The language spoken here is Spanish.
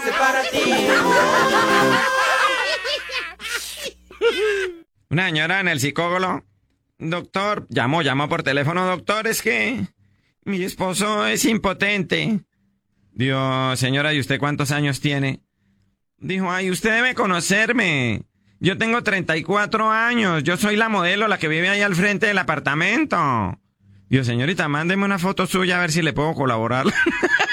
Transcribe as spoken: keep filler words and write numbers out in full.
Para ti. Una señora en el psicólogo. Doctor, llamó, llamó por teléfono. Doctor, es que mi esposo es impotente. Dijo, señora, ¿y usted cuántos años tiene? Dijo, ay, usted debe conocerme. Yo tengo treinta y cuatro años. Yo soy la modelo, la que vive ahí al frente del apartamento. Dijo, señorita, mándeme una foto suya a ver si le puedo colaborar.